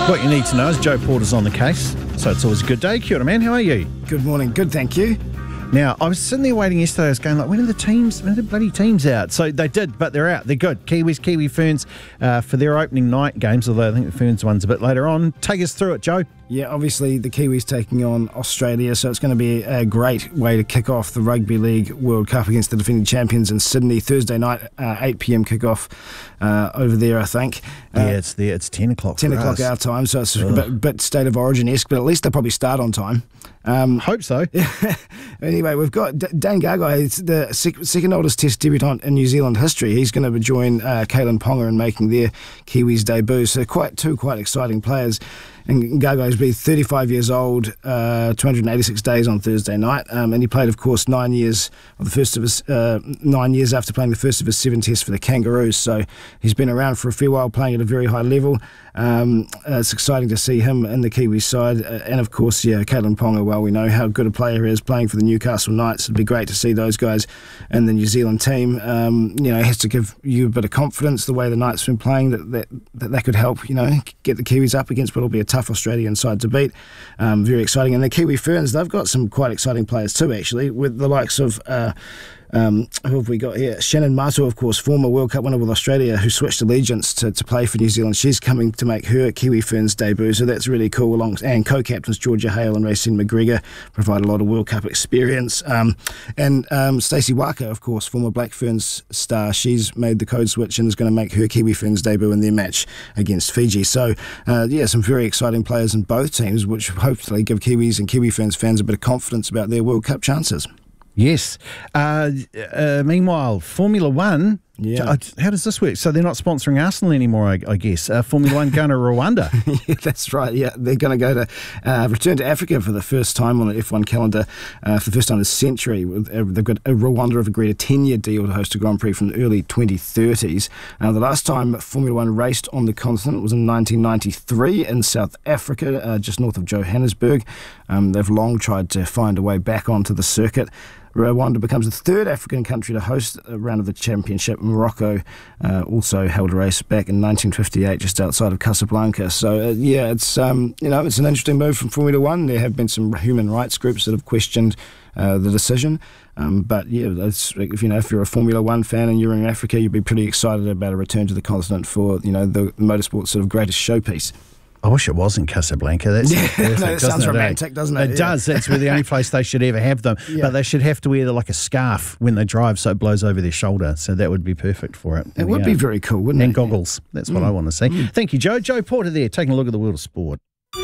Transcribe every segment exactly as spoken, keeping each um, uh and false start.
What you need to know is Joe Porter's on the case, so it's always a good day. Kia ora, man. How are you? Good morning. Good, thank you. Now, I was sitting there waiting yesterday. I was going like, when are the teams? When are the bloody teams out? So they did, but they're out. They're good. Kiwis, Kiwi Ferns uh, for their opening night games, although I think the Ferns one's a bit later on. Take us through it, Joe. Yeah, obviously the Kiwis taking on Australia, so it's going to be a great way to kick off the Rugby League World Cup against the defending champions in Sydney, Thursday night, uh, eight p.m. kickoff uh, over there, I think. Uh, yeah, it's there. It's ten o'clock ten for o'clock us. our time, so it's Ugh. a bit, bit State of Origin-esque, but at least they'll probably start on time. Um, Hope so. Anyway, we've got D- Dane Gagai, it's the sec- second oldest Test debutant in New Zealand history. He's going to join uh, Kalen Ponga in making their Kiwis debut. So quite two quite exciting players. And Gagai's been thirty-five years old, uh, two hundred eighty-six days on Thursday night, um, and he played, of course, nine years of the first of his uh, nine years after playing the first of his seven tests for the Kangaroos. So he's been around for a fair while, playing at a very high level. Um, uh, it's exciting to see him in the Kiwi side, uh, and of course, yeah, Kalen Ponga. Well, we know how good a player he is playing for the Newcastle Knights. It'd be great to see those guys in the New Zealand team. Um, you know, it has to give you a bit of confidence the way the Knights have been playing that that, that that could help. You know, get the Kiwis up against what will be a tough Australian side to beat. Um, very exciting. And the Kiwi Ferns, they've got some quite exciting players too, actually, with the likes of uh, um, who have we got here? Shannon Mato, of course, former World Cup winner with Australia, who switched allegiance to, to play for New Zealand. She's coming to make her Kiwi Ferns debut, so that's really cool. Along and co-captains Georgia Hale and Racine McGregor provide a lot of World Cup experience. Um, and um, Stacey Waka, of course, former Black Ferns star, she's made the code switch and is going to make her Kiwi Ferns debut in their match against Fiji. So, uh, yeah, some very exciting players in both teams, which hopefully give Kiwis and Kiwi Ferns fans a bit of confidence about their World Cup chances. Yes. Uh, uh, meanwhile, Formula One, yeah. How does this work? So they're not sponsoring Arsenal anymore, I, I guess. Uh, Formula One going to Rwanda. Yeah, that's right. Yeah, they're going to go to uh, return to Africa for the first time on the F one calendar uh, for the first time in a century. They've got uh, Rwanda have agreed a ten-year deal to host a Grand Prix from the early twenty thirties. Uh, the last time Formula One raced on the continent was in nineteen ninety-three in South Africa, uh, just north of Johannesburg. Um, they've long tried to find a way back onto the circuit. Rwanda becomes the third African country to host a round of the championship. Morocco uh, also held a race back in nineteen fifty-eight, just outside of Casablanca. So uh, yeah, it's um, you know it's an interesting move from Formula One. There have been some human rights groups that have questioned uh, the decision, um, but yeah, that's, if you know if you're a Formula One fan and you're in Africa, you'd be pretty excited about a return to the continent for you know the motorsport's sort of greatest showpiece. I wish it was in Casablanca. That's yeah, perfect, no, that sounds it, romantic, eh? doesn't it? It yeah. does. That's where the only place they should ever have them. Yeah. But they should have to wear like a scarf when they drive so it blows over their shoulder. So that would be perfect for it. It would be very cool, wouldn't and it? And goggles. That's what mm. I want to see. Mm. Thank you, Joe. Joe Porter there, taking a look at the world of sport.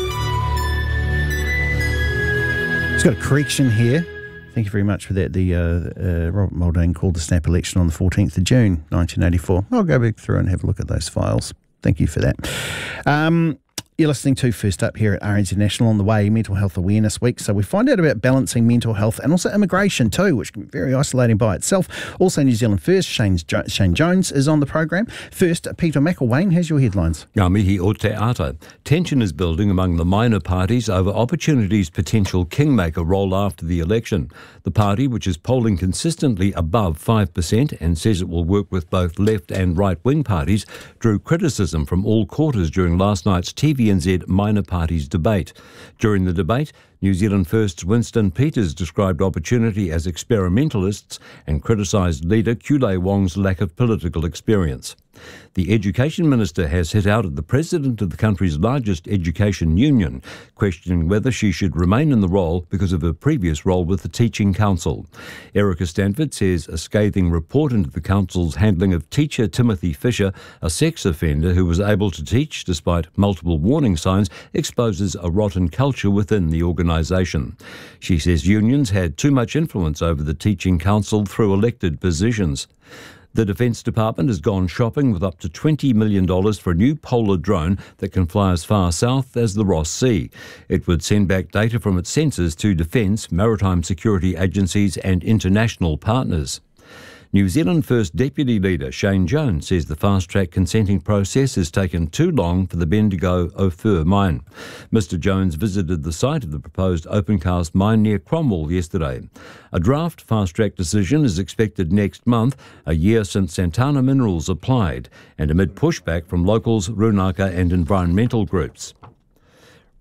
It's got a correction here. Thank you very much for that. The uh, uh, Robert Muldoon called the snap election on the fourteenth of June, nineteen eighty-four. I'll go back through and have a look at those files. Thank you for that. Um... You're listening to First Up here at R N Z National on the way, Mental Health Awareness Week. So we find out about balancing mental health and also immigration too, which can be very isolating by itself. Also New Zealand First, Shane, jo- Shane Jones is on the program. First, Peter McElwain has your headlines. Ngā mihi o te ata. Tension is building among the minor parties over Opportunity's potential kingmaker role after the election. The party, which is polling consistently above five percent and says it will work with both left and right-wing parties, drew criticism from all quarters during last night's T V N Z minor parties debate. During the debate, New Zealand First's Winston Peters described Opportunity as experimentalists and criticised leader Kulei Wong's lack of political experience. The Education Minister has hit out at the President of the country's largest education union, questioning whether she should remain in the role because of her previous role with the Teaching Council. Erica Stanford says a scathing report into the Council's handling of teacher Timothy Fisher, a sex offender who was able to teach despite multiple warning signs, exposes a rotten culture within the organisation. She says unions had too much influence over the Teaching Council through elected positions. The Defence Department has gone shopping with up to twenty million dollars for a new polar drone that can fly as far south as the Ross Sea. It would send back data from its sensors to defence, maritime security agencies and international partners. New Zealand First Deputy Leader Shane Jones says the fast-track consenting process has taken too long for the Bendigo Ophir mine. Mister Jones visited the site of the proposed open-cast mine near Cromwell yesterday. A draft fast-track decision is expected next month, a year since Santana Minerals applied, and amid pushback from locals, Runaka and environmental groups.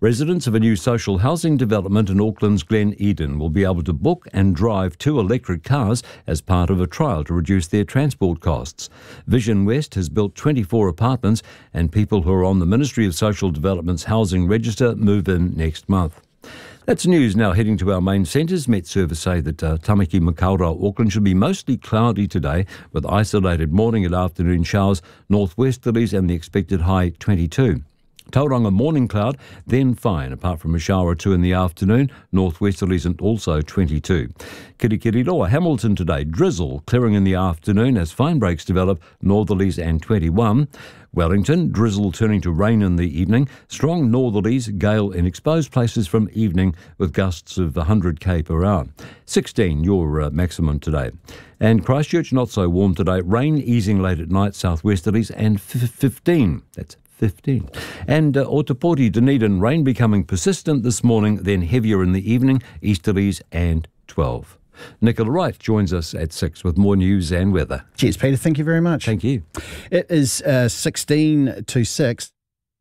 Residents of a new social housing development in Auckland's Glen Eden will be able to book and drive two electric cars as part of a trial to reduce their transport costs. Vision West has built twenty-four apartments, and people who are on the Ministry of Social Development's housing register move in next month. That's news. Now heading to our main centres. Met Service say that uh, Tamaki Makaurau, Auckland should be mostly cloudy today with isolated morning and afternoon showers, northwesterlies and the expected high twenty-two. Tauranga morning cloud, then fine, apart from a shower or two in the afternoon, northwesterlies and also twenty-two. Kirikiriroa, Hamilton today, drizzle, clearing in the afternoon as fine breaks develop, northerlies and twenty-one. Wellington, drizzle turning to rain in the evening, strong northerlies, gale in exposed places from evening with gusts of one hundred kilometres per hour. sixteen, your uh, maximum today. And Christchurch, not so warm today, rain easing late at night, southwesterlies, and f- fifteen. That's fifteen. And uh, Otapoti, Dunedin, rain becoming persistent this morning, then heavier in the evening, easterlies and twelve. Nicola Wright joins us at six with more news and weather. Cheers, Peter. Thank you very much. Thank you. It is uh, sixteen to six.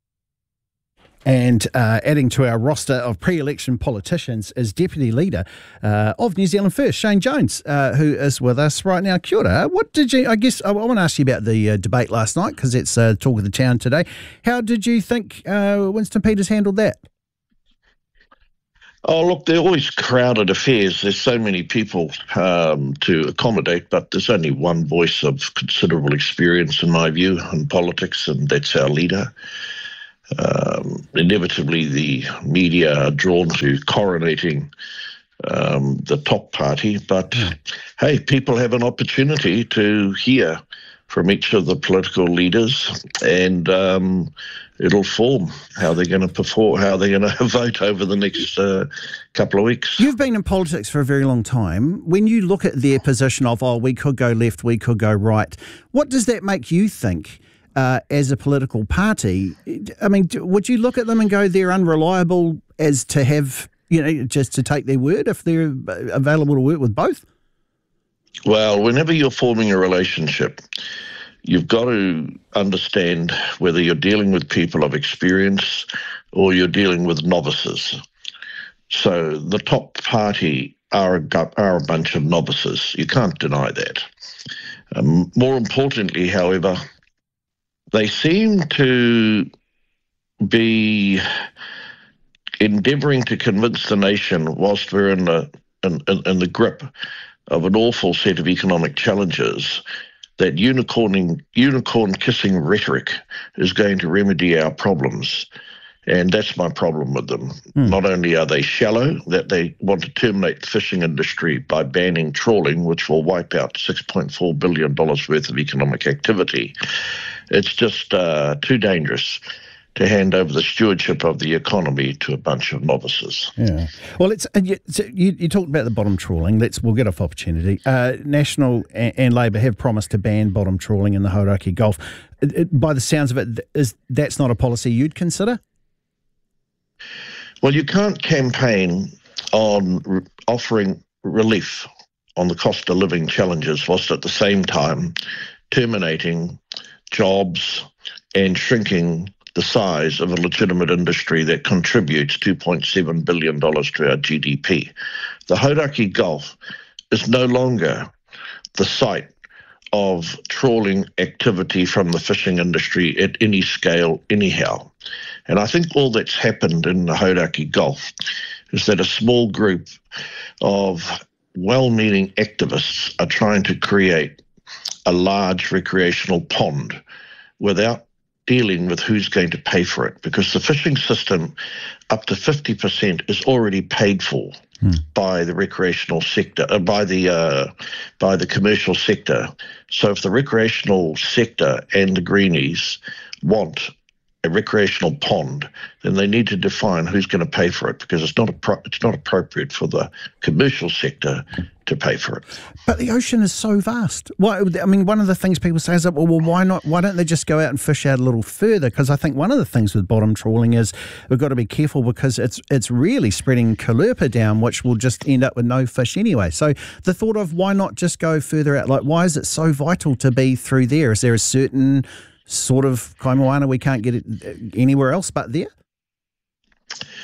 And uh, adding to our roster of pre-election politicians is Deputy Leader uh, of New Zealand First, Shane Jones, uh, who is with us right now. Kia ora. What did you, I guess, I, I want to ask you about the uh, debate last night because it's uh, talk of the town today. How did you think uh, Winston Peters handled that? Oh, look, they're always crowded affairs. There's so many people um, to accommodate, but there's only one voice of considerable experience, in my view, in politics, and that's our leader. Um, inevitably, the media are drawn to coronating um, the top party, but hey, people have an opportunity to hear from each of the political leaders, and um, it'll form how they're going to perform, how they're going to vote over the next uh, couple of weeks. You've been in politics for a very long time. When you look at their position of, oh, we could go left, we could go right, what does that make you think uh, as a political party? I mean, would you look at them and go, they're unreliable as to have, you know, just to take their word if they're available to work with both? Well, whenever you're forming a relationship, you've got to understand whether you're dealing with people of experience or you're dealing with novices. So the top party are a, are a bunch of novices. You can't deny that. Um, more importantly, however, they seem to be endeavouring to convince the nation, whilst we're in the, in, in, in the grip of an awful set of economic challenges, that unicorning, unicorn-kissing rhetoric is going to remedy our problems. And that's my problem with them. Mm. Not only are they shallow, that they want to terminate the fishing industry by banning trawling, which will wipe out six point four billion dollars worth of economic activity. It's just uh, too dangerous to hand over the stewardship of the economy to a bunch of novices. Yeah. Well, it's uh, you, so you, you talked about the bottom trawling. Let's we'll get off opportunity. Uh, National and, and Labor have promised to ban bottom trawling in the Hauraki Gulf. It, it, by the sounds of it, is that's not a policy you'd consider? Well, you can't campaign on re- offering relief on the cost of living challenges whilst at the same time terminating jobs and shrinking the size of a legitimate industry that contributes two point seven billion dollars to our G D P. The Hauraki Gulf is no longer the site of trawling activity from the fishing industry at any scale anyhow. And I think all that's happened in the Hauraki Gulf is that a small group of well-meaning activists are trying to create a large recreational pond without dealing with who's going to pay for it, because the fishing system, up to fifty percent, is already paid for hmm. by the recreational sector, uh, by the uh, by the commercial sector. So if the recreational sector and the greenies want a recreational pond, then they need to define who's going to pay for it, because it's not a pro- it's not appropriate for the commercial sector to pay for it. But the ocean is so vast. Why? I mean, one of the things people say is that, well, well, why not? Why don't they just go out and fish out a little further? Because I think one of the things with bottom trawling is we've got to be careful, because it's it's really spreading calopa down, which will just end up with no fish anyway. So the thought of why not just go further out? Like, why is it so vital to be through there? Is there a certain sort of kaimoana we can't get it anywhere else but there?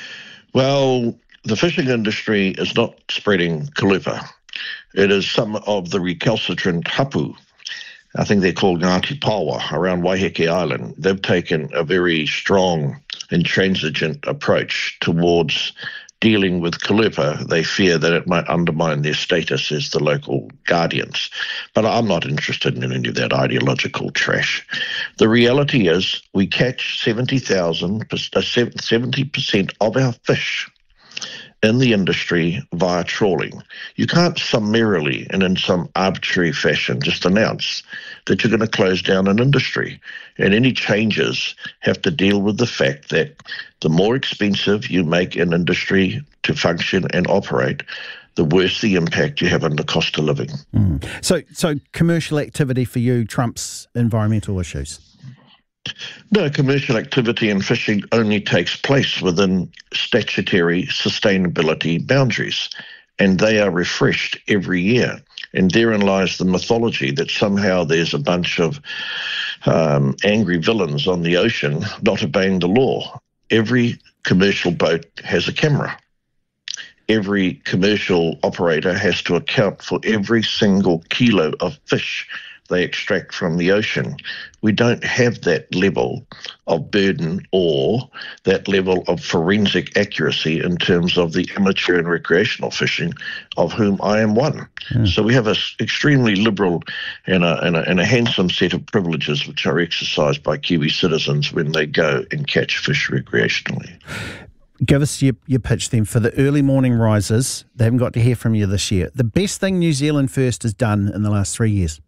Well, the fishing industry is not spreading kalupa. It is some of the recalcitrant hapu. I think they're called Ngāti Pawa around Waiheke Island. They've taken a very strong, intransigent approach towards dealing with kalupa. They fear that it might undermine their status as the local guardians. But I'm not interested in any of that ideological trash. The reality is we catch seventy thousand, seventy percent of our fish in the industry via trawling. You can't summarily and in some arbitrary fashion just announce that you're going to close down an industry. And any changes have to deal with the fact that the more expensive you make an industry to function and operate, the worse the impact you have on the cost of living. Mm. So, so commercial activity for you trumps environmental issues? No, commercial activity in fishing only takes place within statutory sustainability boundaries, and they are refreshed every year. And therein lies the mythology that somehow there's a bunch of um, angry villains on the ocean not obeying the law. Every commercial boat has a camera. Every commercial operator has to account for every single kilo of fish they extract from the ocean. We don't have that level of burden or that level of forensic accuracy in terms of the amateur and recreational fishing, of whom I am one. Yeah. So we have an extremely liberal and a, and, a, and a handsome set of privileges which are exercised by Kiwi citizens when they go and catch fish recreationally. Give us your, your pitch then for the early morning risers. They haven't got to hear from you this year. The best thing New Zealand First has done in the last three years?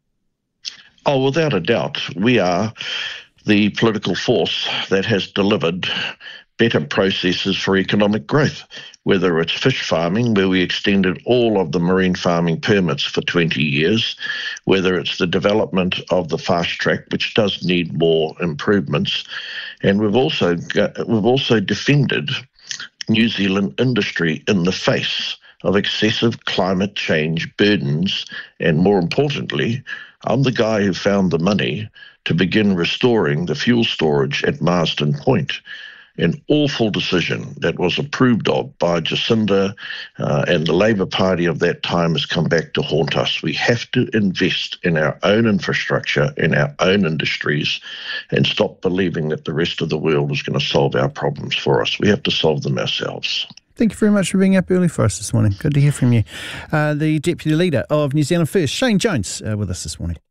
Oh, without a doubt, we are the political force that has delivered better processes for economic growth, whether it's fish farming, where we extended all of the marine farming permits for twenty years, whether it's the development of the fast track, which does need more improvements, and we've also got, we've also defended New Zealand industry in the face of excessive climate change burdens, and more importantly, I'm the guy who found the money to begin restoring the fuel storage at Marsden Point. An awful decision that was approved of by Jacinda uh, and the Labour Party of that time has come back to haunt us. We have to invest in our own infrastructure, in our own industries, and stop believing that the rest of the world is going to solve our problems for us. We have to solve them ourselves. Thank you very much for being up early for us this morning. Good to hear from you. Uh, the Deputy Leader of New Zealand First, Shane Jones, uh, with us this morning.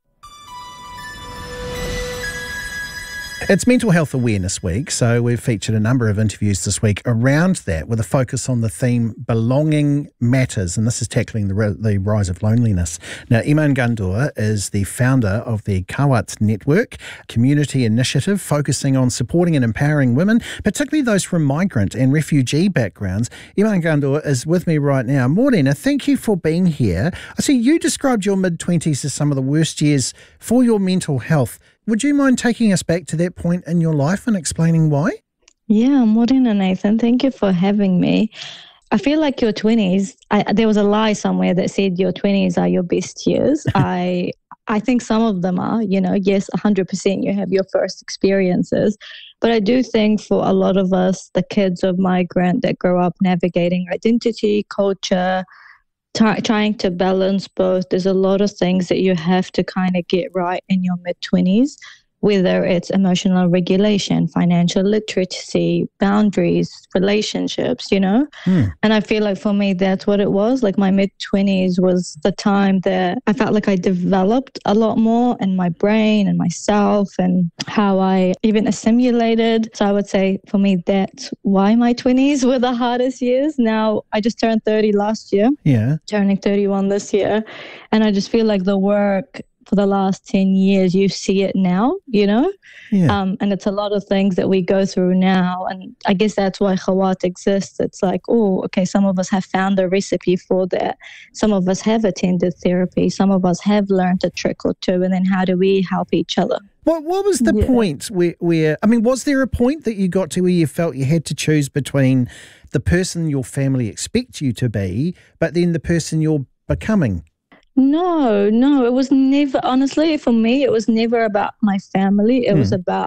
It's Mental Health Awareness Week, so we've featured a number of interviews this week around that with a focus on the theme Belonging Matters, and this is tackling the, the rise of loneliness. Now, Iman Gandour is the founder of the Kawat Network, community initiative focusing on supporting and empowering women, particularly those from migrant and refugee backgrounds. Iman Gandour is with me right now. Morena, thank you for being here. I see you described your mid-twenties as some of the worst years for your mental health. Would you mind taking us back to that point in your life and explaining why? Yeah, Morena, Nathan. Thank you for having me. I feel like your twenties, I, there was a lie somewhere that said your twenties are your best years. I I think some of them are, you know, yes, one hundred percent you have your first experiences. But I do think for a lot of us, the kids of migrant that grow up navigating identity, culture, T- trying to balance both, there's a lot of things that you have to kind of get right in your mid-twenties, whether it's emotional regulation, financial literacy, boundaries, relationships, you know? Mm. And I feel like for me, that's what it was. Like my mid-twenties was the time that I felt like I developed a lot more in my brain and myself and how I even assimilated. So I would say for me, that's why my twenties were the hardest years. Now, I just turned thirty last year. Yeah. Turning thirty-one this year. And I just feel like the work for the last ten years, you see it now, you know? Yeah. Um, and it's a lot of things that we go through now. And I guess that's why Kawat exists. It's like, oh, okay, some of us have found a recipe for that. Some of us have attended therapy. Some of us have learned a trick or two. And then how do we help each other? What What was the yeah. point where, where, I mean, was there a point that you got to where you felt you had to choose between the person your family expects you to be, but then the person you're becoming? No, no, it was never, honestly, for me, it was never about my family. It mm. was about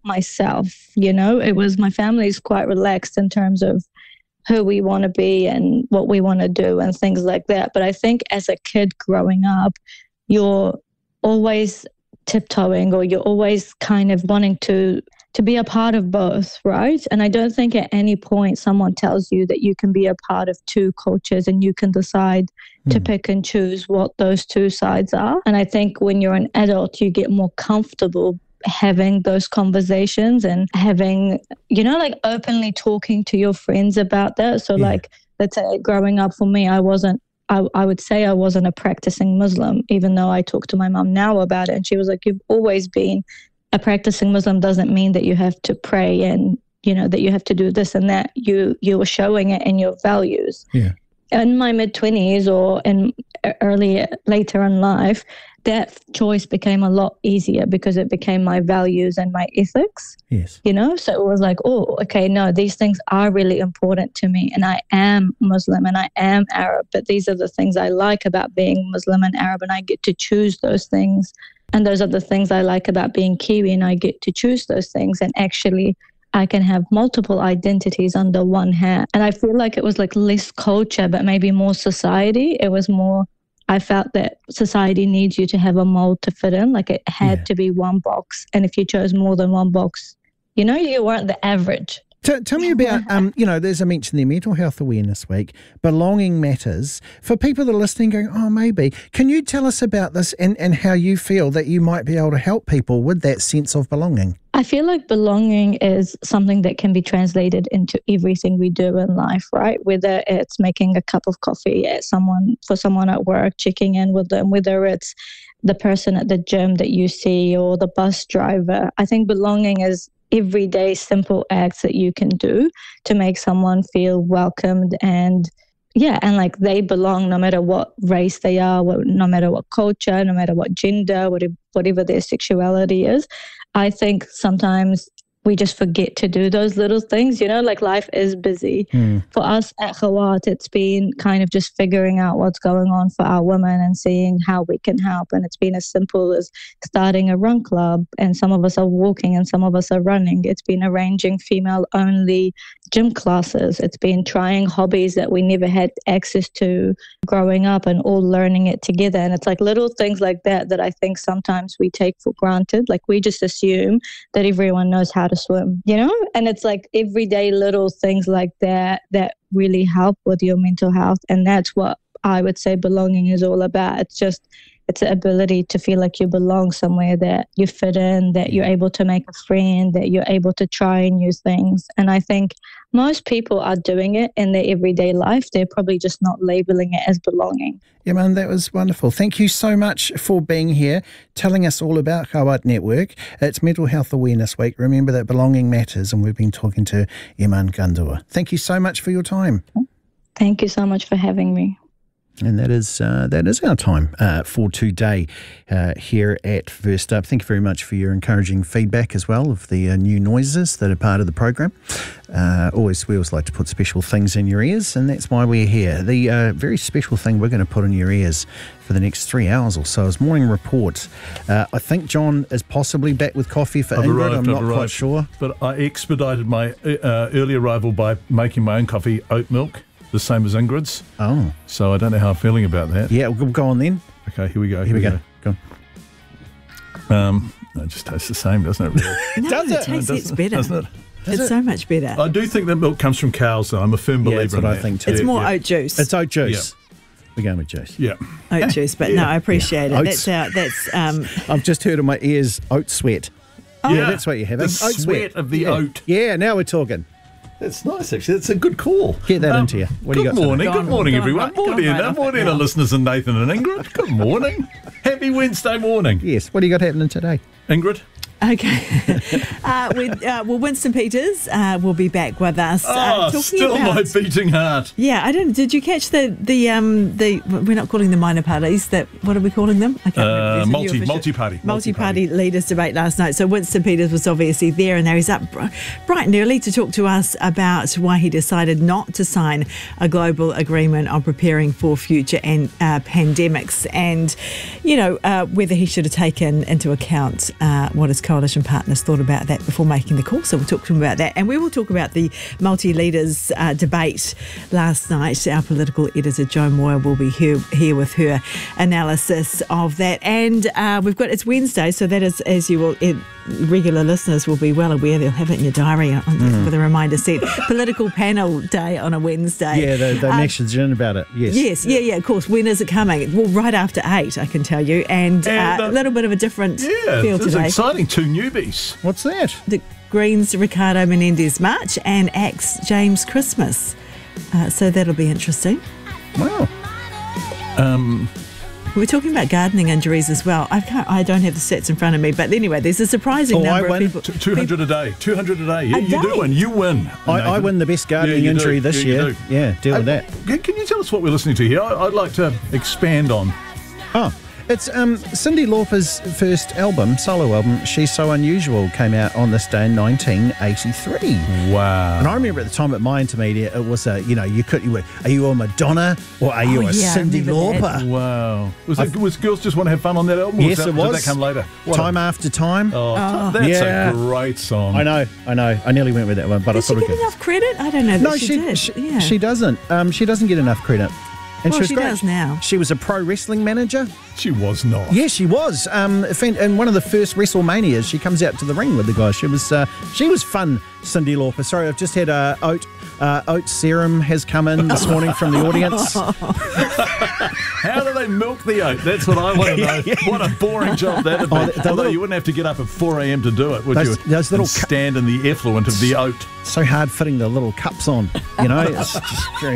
myself, you know. It was my family's quite relaxed in terms of who we want to be and what we want to do and things like that. But I think as a kid growing up, you're always tiptoeing, or you're always kind of wanting to to be a part of both, right? And I don't think at any point someone tells you that you can be a part of two cultures and you can decide mm. to pick and choose what those two sides are. And I think when you're an adult, you get more comfortable having those conversations and having, you know, like openly talking to your friends about that. So yeah. like, let's say growing up for me, I wasn't, I, I would say I wasn't a practicing Muslim, even though I talk to my mum now about it. And she was like, you've always been a practicing Muslim. Doesn't mean that you have to pray and, you know, that you have to do this and that. You, you were showing it in your values. Yeah. In my mid-twenties or in early, later in life, that choice became a lot easier because it became my values and my ethics. Yes. You know, so it was like, oh, okay, no, these things are really important to me. And I am Muslim and I am Arab, but these are the things I like about being Muslim and Arab, and I get to choose those things. And those are the things I like about being Kiwi, and I get to choose those things. And actually, I can have multiple identities under one hat. And I feel like it was like less culture, but maybe more society. It was more, I felt that society needs you to have a mold to fit in. Like it had yeah. to be one box. And if you chose more than one box, you know, you weren't the average. Tell, tell me about, um, you know, there's a mention there, Mental Health Awareness Week, belonging matters. For people that are listening going, oh, maybe, can you tell us about this and, and how you feel that you might be able to help people with that sense of belonging? I feel like belonging is something that can be translated into everything we do in life, right? Whether it's making a cup of coffee at someone for someone at work, checking in with them, whether it's the person at the gym that you see or the bus driver. I think belonging is everyday simple acts that you can do to make someone feel welcomed and yeah, and like they belong no matter what race they are, what, no matter what culture, no matter what gender, whatever, whatever their sexuality is. I think sometimes we just forget to do those little things, you know, like life is busy. Mm. For us at Khawat, it's been kind of just figuring out what's going on for our women and seeing how we can help. And it's been as simple as starting a run club, and some of us are walking and some of us are running. It's been arranging female-only gym classes. It's been trying hobbies that we never had access to growing up and all learning it together. And it's like little things like that that I think sometimes we take for granted. Like we just assume that everyone knows how to swim, you know? And it's like everyday little things like that that really help with your mental health. And that's what I would say belonging is all about. It's just, it's the ability to feel like you belong somewhere, that you fit in, that you're able to make a friend, that you're able to try new things. And I think most people are doing it in their everyday life. They're probably just not labeling it as belonging. Yeah, man, that was wonderful. Thank you so much for being here, telling us all about Khawat Network. It's Mental Health Awareness Week. Remember that belonging matters, and we've been talking to Iman Gandua. Thank you so much for your time. Thank you so much for having me. And that is uh, that is our time uh, for today uh, here at First Up. Thank you very much for your encouraging feedback as well of the uh, new noises that are part of the program. Uh, always, we always like to put special things in your ears, and that's why we're here. The uh, very special thing we're going to put in your ears for the next three hours or so is Morning Report. Uh, I think John is possibly back with coffee for I've Ingrid. Arrived, I'm I've not arrived, quite sure. But I expedited my uh, early arrival by making my own coffee, oat milk. The same as Ingrid's. Oh. So I don't know how I'm feeling about that. Yeah, we'll go on then. Okay, here we go. Here, here we go. go. Go on. Um, it just tastes the same, doesn't it? Really? no, Does it it? tastes no, it's better. Doesn't it? Does it's it? so much better. I do think that milk comes from cows, though. I'm a firm believer yeah, that's what in I that. think too. It's more yeah. oat juice. It's oat juice. Yeah. We're going with juice. Yeah. Oat juice, but yeah. no, I appreciate yeah. it. Oats. That's our, that's um I've just heard in my ears oat sweat. Oh. Yeah, that's what you're having. The oat sweat of the yeah. oat. Yeah, now we're talking. That's nice, actually. That's a good call. Get that Um, into you. What do good you got? morning. Go Good on, morning, go on, everyone. right- go on Morning, right uh, off it morning, now. our listeners and Nathan and Ingrid. Good morning. Happy Wednesday morning. Yes, what do you got happening today? Ingrid? Okay. uh, with, uh, well, Winston Peters uh, will be back with us. Oh, uh, talking still about, my beating heart. Yeah, I didn't. Did you catch the the um the? We're not calling them minor parties. That what are we calling them? I can't Uh, remember. There's a new multi- official- multi-party. multi-party leaders debate last night. So Winston Peters was obviously there, and there he's up br- bright and early to talk to us about why he decided not to sign a global agreement on preparing for future and uh, pandemics, and you know uh, whether he should have taken into account uh, what has coalition partners thought about that before making the call. So we'll talk to them about that. And we will talk about the multi-leaders uh, debate last night. Our political editor, Jo Moore, will be here, here with her analysis of that. And uh, we've got, it's Wednesday, so that is, as you will, it, regular listeners will be well aware, they'll have it in your diary on, mm. with a reminder set. Political panel day on a Wednesday. Yeah, they, they um, messaged in about it. Yes. Yes, yeah, yeah, of course. When is it coming? Well, right after eight, I can tell you. And, and uh, uh, a little bit of a different yeah, feel today. Yeah, it's exciting. Two newbies. What's that? The Greens' Ricardo Menendez March and Axe James Christmas. Uh, so that'll be interesting. Wow. Um... We're talking about gardening injuries as well. I can't. I don't have the stats in front of me, but anyway, there's a surprising oh, number I win. of people. two hundred a day. two hundred a day. Yeah, a you day? do win. You win. I, I win the best gardening yeah, injury do. this yeah, year. Yeah, deal with uh, that. Can you tell us what we're listening to here? I, I'd like to expand on. Oh, it's um, Cyndi Lauper's first album, solo album, She's So Unusual, came out on this day in nineteen eighty-three. Wow. And I remember at the time at my intermediate, it was a, you know, you could, you were, are you a Madonna or are you Oh, a yeah, I Cyndi remember Lauper? that. Wow. Was, it, was Girls Just Want to Have Fun on that album? Yes, was that, it was. Did that come later? What Time a, After Time. Oh, Oh. that's Yeah. a great song. I know, I know. I nearly went with that one, but Did I she thought get I'd go. enough credit? I don't know that No, she, she, did. she, yeah. she doesn't. Um, she doesn't get enough credit. And Well, she was she great. does now. She was a pro wrestling manager. She was not. Yeah, she was. Um, in one of the first WrestleManias, she comes out to the ring with the guys. She was, uh, she was fun, Cyndi Lauper. Sorry, I've just had a uh, oat, uh, oat serum has come in this morning from the audience. How do they milk the oat? That's what I want to know. Yeah. What a boring job that would be. Oh, the- the Although little- you wouldn't have to get up at four a.m. to do it, would Those- you? those little And cu- stand in the effluent of the oat. So hard fitting the little cups on, you know. It's just very